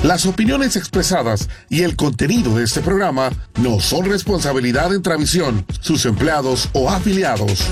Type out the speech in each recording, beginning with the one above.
Las opiniones expresadas y el contenido de este programa no son responsabilidad de Intravisión, sus empleados o afiliados.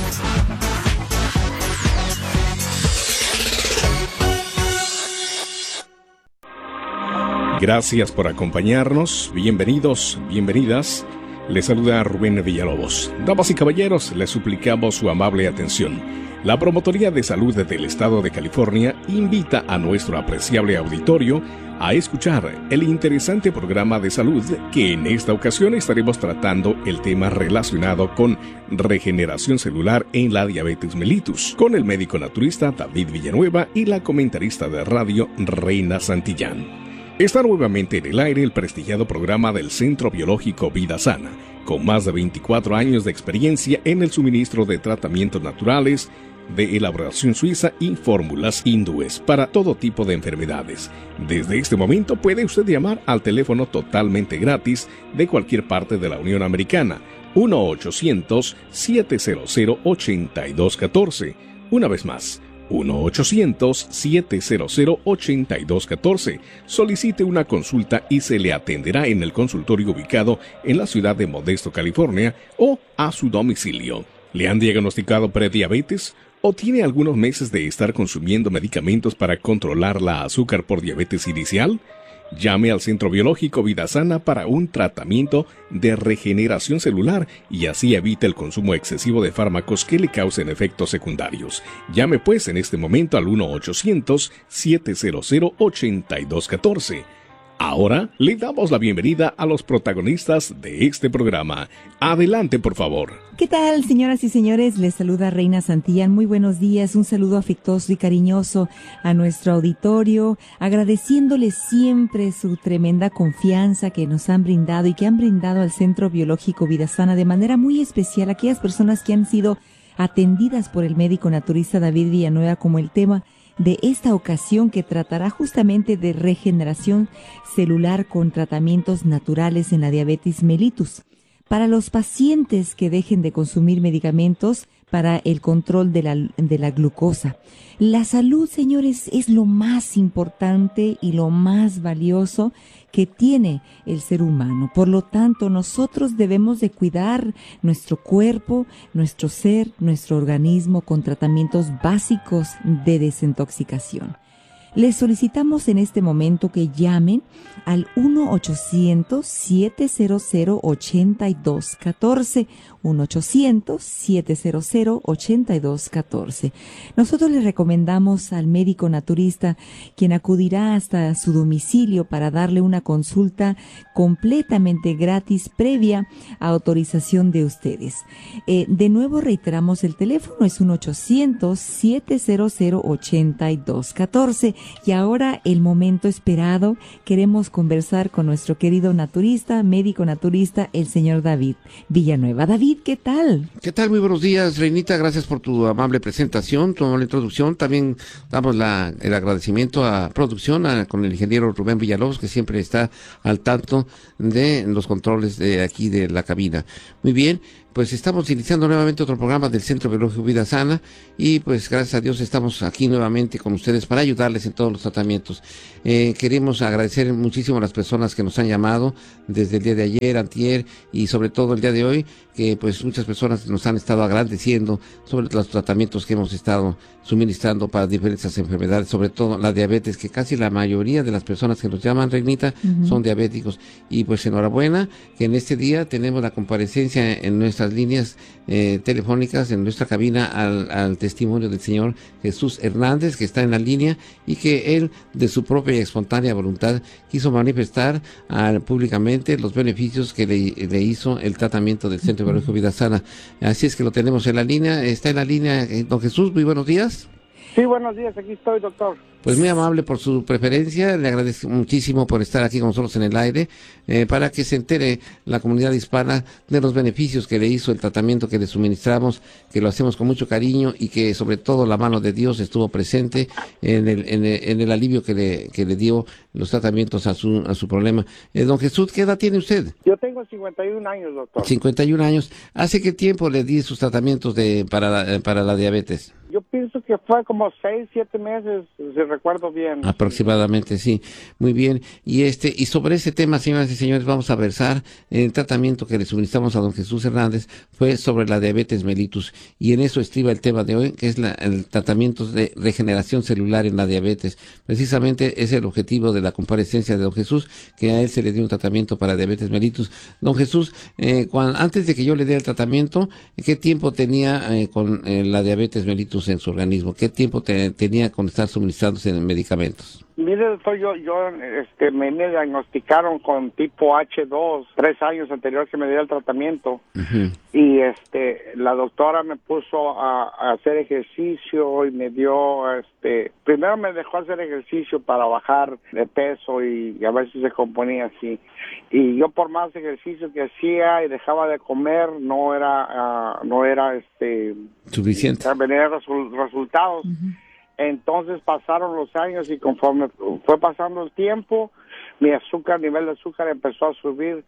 Gracias por acompañarnos. Bienvenidos, bienvenidas. Les saluda Rubén Villalobos. Damas y caballeros, les suplicamos su amable atención. La Promotoría de Salud del Estado de California invita a nuestro apreciable auditorio a escuchar el interesante programa de salud que en esta ocasión estaremos tratando el tema relacionado con regeneración celular en la diabetes mellitus, con el médico naturista David Villanueva y la comentarista de radio Reina Santillán. Está nuevamente en el aire el prestigiado programa del Centro Biológico Vida Sana, con más de 24 años de experiencia en el suministro de tratamientos naturales, de elaboración suiza y fórmulas hindúes para todo tipo de enfermedades. Desde este momento puede usted llamar al teléfono totalmente gratis de cualquier parte de la Unión Americana, 1-800-700-8214. Una vez más, 1-800-700-8214. Solicite una consulta y se le atenderá en el consultorio ubicado en la ciudad de Modesto, California, o a su domicilio. ¿Le han diagnosticado prediabetes? ¿O tiene algunos meses de estar consumiendo medicamentos para controlar la azúcar por diabetes inicial? Llame al Centro Biológico Vida Sana para un tratamiento de regeneración celular y así evite el consumo excesivo de fármacos que le causen efectos secundarios. Llame pues en este momento al 1-800-700-8214. Ahora le damos la bienvenida a los protagonistas de este programa. Adelante, por favor. ¿Qué tal, señoras y señores? Les saluda Reina Santillán. Muy buenos días. Un saludo afectuoso y cariñoso a nuestro auditorio, agradeciéndoles siempre su tremenda confianza que nos han brindado y que han brindado al Centro Biológico Vida Sana de manera muy especial a aquellas personas que han sido atendidas por el médico naturista David Villanueva, como el tema de esta ocasión, que tratará justamente de regeneración celular con tratamientos naturales en la diabetes mellitus. Para los pacientes que dejen de consumir medicamentos para el control de la glucosa. La salud, señores, es lo más importante y lo más valioso que tiene el ser humano. Por lo tanto, nosotros debemos de cuidar nuestro cuerpo, nuestro ser, nuestro organismo con tratamientos básicos de desintoxicación. Les solicitamos en este momento que llamen al 1-800-700-8214, 1-800-700-8214. Nosotros les recomendamos al médico naturista, quien acudirá hasta su domicilio para darle una consulta completamente gratis previa a autorización de ustedes. De nuevo reiteramos el teléfono, es 1-800-700-8214. Y ahora el momento esperado, queremos conversar con nuestro querido naturista, médico naturista, el señor David Villanueva. David, ¿qué tal? ¿Qué tal? Muy buenos días, Reinita. Gracias por tu amable presentación, tu amable introducción. También damos el agradecimiento a producción, con el ingeniero Rubén Villalobos, que siempre está al tanto de los controles de aquí de la cabina. Muy bien. Pues estamos iniciando nuevamente otro programa del Centro Biológico Vida Sana y pues gracias a Dios estamos aquí nuevamente con ustedes para ayudarles en todos los tratamientos. Queremos agradecer muchísimo a las personas que nos han llamado desde el día de ayer, antier y sobre todo el día de hoy, que pues muchas personas nos han estado agradeciendo sobre los tratamientos que hemos estado suministrando para diversas enfermedades, sobre todo la diabetes, que casi la mayoría de las personas que nos llaman, Reinita, son diabéticos. Y pues enhorabuena que en este día tenemos la comparecencia en nuestras líneas telefónicas, en nuestra cabina, al testimonio del señor Jesús Hernández, que está en la línea y que él, de su propia y espontánea voluntad, quiso manifestar públicamente los beneficios que le hizo el tratamiento del Centro Biológico Vida Sana. Así es que lo tenemos en la línea. Está en la línea don Jesús. Muy buenos días. Sí, buenos días, aquí estoy, doctor. Pues muy amable por su preferencia, le agradezco muchísimo por estar aquí con nosotros en el aire, para que se entere la comunidad hispana de los beneficios que le hizo el tratamiento que le suministramos, que lo hacemos con mucho cariño y que sobre todo la mano de Dios estuvo presente en el alivio que le dio los tratamientos a su problema. Don Jesús, ¿qué edad tiene usted? Yo tengo 51 años, doctor. 51 años. ¿Hace qué tiempo le di sus tratamientos para la diabetes? Yo yo pienso que fue como 6, 7 meses, si recuerdo bien. Aproximadamente, sí. Muy bien. Y sobre ese tema, señoras y señores, vamos a versar. El tratamiento que le suministramos a don Jesús Hernández fue sobre la diabetes mellitus. Y en eso estriba el tema de hoy, que es el tratamiento de regeneración celular en la diabetes. Precisamente es el objetivo de la comparecencia de don Jesús, que a él se le dio un tratamiento para diabetes mellitus. Don Jesús, antes de que yo le dé el tratamiento, ¿qué tiempo tenía con la diabetes mellitus en su organismo? ¿Qué tiempo tenía con estar suministrándose en medicamentos? Mire, doctor, me diagnosticaron con tipo H2 3 años anterior que me dio el tratamiento. Uh-huh. Y la doctora me puso a hacer ejercicio y me dio, primero me dejó hacer ejercicio para bajar de peso y a ver si se componía así. Y yo por más ejercicio que hacía y dejaba de comer, no era suficiente. Venir resultados. Ujú. Entonces pasaron los años y conforme fue pasando el tiempo, mi nivel de azúcar empezó a subir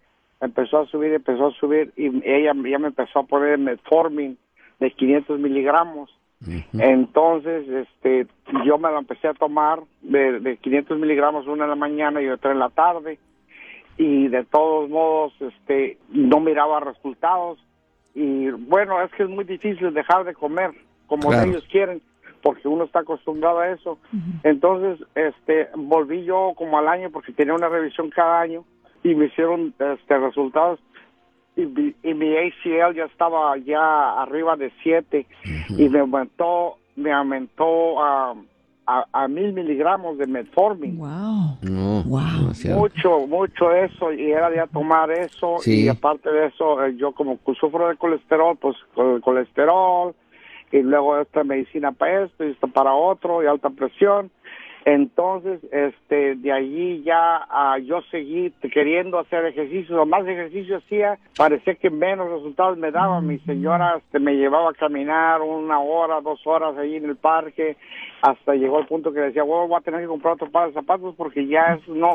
y ella ya me empezó a poner metformin de 500 miligramos. Uh-huh. Entonces, yo me lo empecé a tomar de 500 miligramos, una en la mañana y otra en la tarde, y de todos modos, no miraba resultados. Y bueno, es que es muy difícil dejar de comer como Claro. ellos quieren, porque uno está acostumbrado a eso. Ujú. Entonces, volví yo como al año, porque tenía una revisión cada año, y me hicieron resultados, y mi ACL ya estaba ya arriba de 7, Uh-huh. y me aumentó a 1000 miligramos de metformin. Wow. No, Wow. demasiado. Mucho eso, y era de tomar eso, Sí. y aparte de eso, yo como sufro de colesterol, pues con el colesterol, y luego esta medicina para esto, y esto para otro, y alta presión. Entonces, de allí ya yo seguí queriendo hacer ejercicio, o más ejercicio hacía, parecía que menos resultados me daban. Mi señora me llevaba a caminar 1 hora, 2 horas ahí en el parque, hasta llegó el punto que decía, bueno, voy a tener que comprar otro par de zapatos porque ya eso no.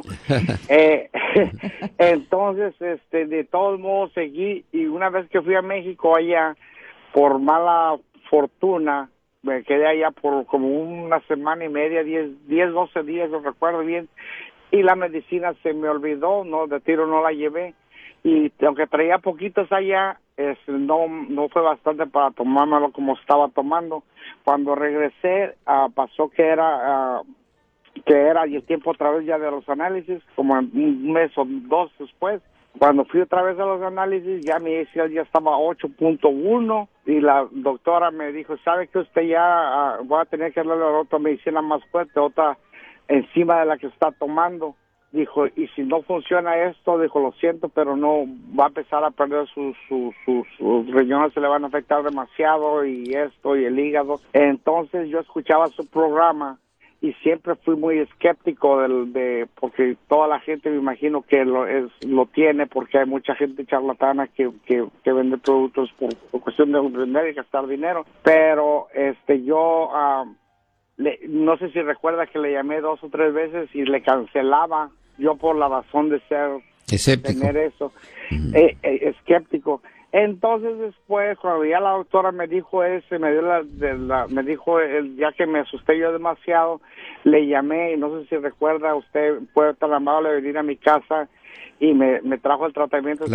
Entonces, de todos modos seguí, y una vez que fui a México allá, por mala fortuna, me quedé allá por como una semana y media, 10, 12 días, no recuerdo bien, y la medicina se me olvidó, no, de tiro no la llevé, y aunque traía poquitos allá, no fue bastante para tomármelo como estaba tomando. Cuando regresé, pasó que era y el tiempo otra vez ya de los análisis, como en un mes o 2 después. Cuando fui otra vez a los análisis, ya mi ACL ya estaba 8.1, y la doctora me dijo, ¿sabe que usted ya va a tener que darle otra medicina más fuerte, otra encima de la que está tomando? Dijo, y si no funciona esto, dijo, lo siento, pero no, va a empezar a perder sus riñones, se le van a afectar demasiado, y esto, y el hígado. Entonces yo escuchaba su programa, y siempre fui muy escéptico porque toda la gente, me imagino que lo tiene, porque hay mucha gente charlatana que vende productos por cuestión de vender y gastar dinero. Pero yo no sé si recuerda que le llamé 2 o 3 veces y le cancelaba, yo por la razón de ser Escéptico. tener eso, Uh-huh. escéptico. Entonces después, cuando ya la doctora me dijo me dijo, ya que me asusté yo demasiado, le llamé, y no sé si recuerda, usted fue tan amable de venir a mi casa y me trajo el tratamiento.